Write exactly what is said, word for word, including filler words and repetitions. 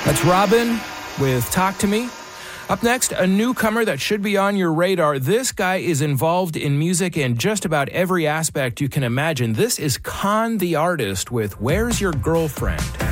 That's Robin with Talk to Me. Up next, a newcomer that should be on your radar. This guy is involved in music in just about every aspect you can imagine. This is Khan the Artist with Where's Your Girlfriend?